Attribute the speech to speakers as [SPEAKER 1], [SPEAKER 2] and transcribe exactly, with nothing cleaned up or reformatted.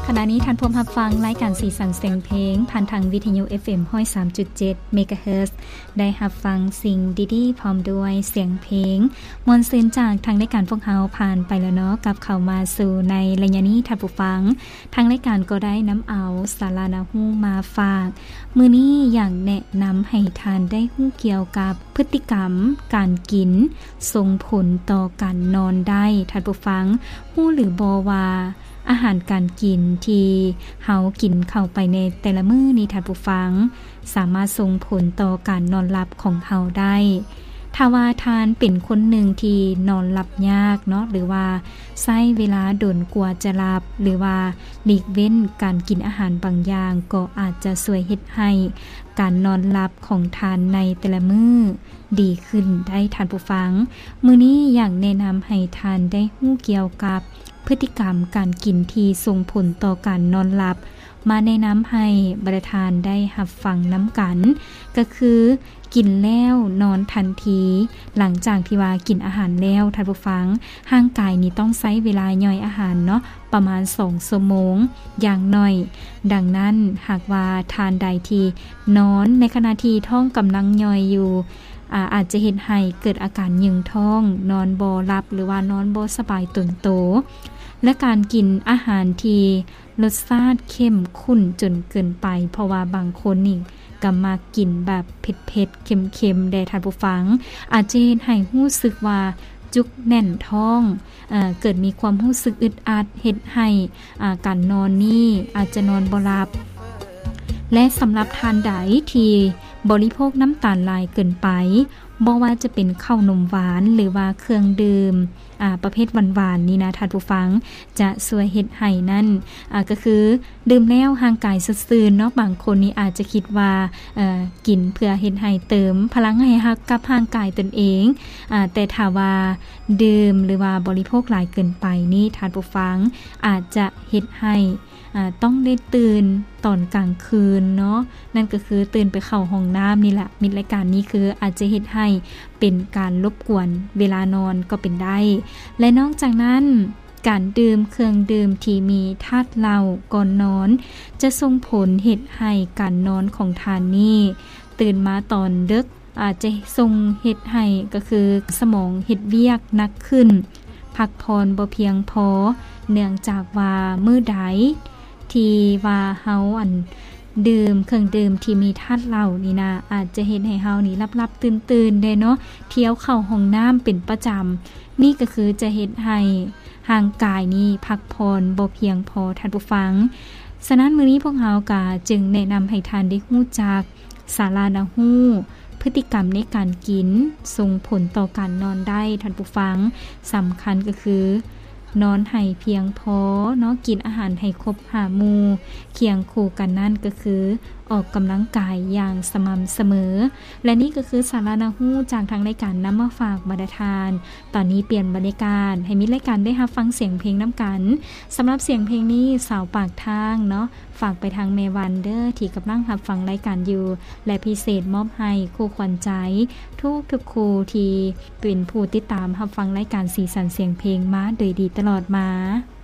[SPEAKER 1] ขณะนี้ท่านผู้รับฟังรายการสีสันเสียงเพลงผ่านทางวิทยุ เอฟ เอ็ม หนึ่งศูนย์สามจุดเจ็ด เมกะเฮิรตซ์ได้รับฟังสิ่งดีๆพร้อมด้วยเสียงเพลงมวลซื่นจากทางรายการพวกเฮาผ่านไปแล้วเนาะกับเข้ามาสู่ในระยะนี้ท่านผู้ฟังทางรายการก็ได้นำเอาสารานาฮู้มาฝากมื้อนี้อย่างแนะนำให้ทานได้ฮู้เกี่ยวกับพฤติกรรมการกินส่งผลต่อการนอนได้ท่านผู้ฟังฮู้หรือบ่ว่าอาหารการกินที่เฮากินเข้าไปในแต่ละมื้อนี้ท่านผู้ฟังสามารถส่งผลต่อการนอนหลับของเฮาได้ถ้าว่าทานเป็นคนหนึ่งที่นอนหลับยากเนาะหรือว่าใช้เวลาดนกว่าจะหลับหรือว่าหลีกเว้นการกินอาหารบางอย่างก็อาจจะช่วยเฮ็ดให้การนอนหลับของทานในแต่ละมื้อดีขึ้นได้ท่านผู้ฟังมื้อนี้อยากแนะนำให้ทานได้ฮู้เกี่ยวกับพฤติกรรมการกินที่ส่งผลต่อการนอนหลับมาแนะนำให้บริทานได้รับฟังน้ำกันก็คือกินแล้วนอนทันทีหลังจากที่ว่ากินอาหารแล้วท่านผู้ฟังร่างกายนี้ต้องใช้เวลาย่อยอาหารเนาะประมาณสองชั่วโมงอย่างน้อยดังนั้นหากว่าทานใดที่นอนในขณะที่ท้องกำลังย่อยอยู่อาอาจจะเห็นให้เกิดอาการหยึงท้องนอนบ่หลับหรือว่านอนบ่สบายตนโตและการกินอาหารที่รสชาติเข้มข้นจนเกินไปเพราะว่าบางคนนี่ก็มากินแบบเผ็ดๆเค็มๆได้ท่านผู้ฟังอาจจะเห็นให้รู้สึกว่าจุกแน่นท้องเอ่อเกิดมีความรู้สึกอึดอัดเฮ็ดให้อ่าการนอนนี่อาจจะนอนบ่หลับและสำหรับทานใดที่บริโภคน้ำตาลหลายเกินไปบ่ว่าจะเป็นข้าวนมหวานหรือว่าเครื่องดื่มอ่าประเภทหวานๆนี่นะท่านผู้ฟังจะช่วยเฮ็ดให้นั่นอ่าก็คือดื่มแล้วร่างกายสดชื่นเนาะบางคนนี่อาจจะคิดว่าเอ่อกินเพื่อเฮ็ดให้เติมพลังให้ฮักกับร่างกายตนเองอ่าแต่ถ้าว่าดื่มหรือว่าบริโภคหลายเกินไปนี่ท่านผู้ฟังอาจจะเฮ็ดให้อ่าต้องได้ตื่นตอนกลางคืนเนาะนั่นก็คือตื่นไปเข้าห้องน้ำนี่แหละมิตรรายการนี้คืออาจจะเฮ็ดให้เป็นการรบกวนเวลานอนก็เป็นได้และนอกจากนั้นการดื่มเครื่องดื่มที่มีธาตุเหล้าก่อนนอนจะส่งผลเฮ็ดให้การนอนของทานนี้ตื่นมาตอนดึกอาจจะส่งเฮ็ดให้ก็คือสมองเฮ็ดเวียกหนักขึ้นพักผ่อนบ่เพียงพอเนื่องจากว่ามื้อใดที่ว่าเฮาอันดื่มเครื่องดื่มที่มีธาตุเหล้านี่นะอาจจะเฮ็ดให้เฮานี่หลับๆตื่นๆได้เนาะเที่ยวเข้าห้องน้ำเป็นประจำนี่ก็คือจะเฮ็ดให้ร่างกายนี้พักผ่อนบ่เพียงพอท่านผู้ฟังฉะนั้นมื้อนี้พวกเฮาก็จึงแนะนำให้ท่านได้รู้จักสารานาฮู้พฤติกรรมในการกินส่งผลต่อการนอนได้ท่านผู้ฟังสำคัญก็คือนอนให้เพียงพอเนาะกินอาหารให้ครบห้าหมู่เคียงคู่กันนั่นก็คือออกกำลังกายอย่างสม่ำเสมอและนี่ก็คือสารานาฮู้จากทางรายการนำมาฝากบรรทานตอนนี้เปลี่ยนบรรยากาศให้มิตรรายการได้รับฟังเสียงเพลงน้ำกันสำหรับเสียงเพลงนี้สาวปากทางเนาะฝากไปทางเมวันเดอร์ที่กำลังรับฟังรายการอยู่และพิเศษมอบให้คู่ขวัญใจทุกทุกคู่ที่เป็นผู้ติดตามรับฟังรายการสีสันเสียงเพลงมาโดยดีตลอดมา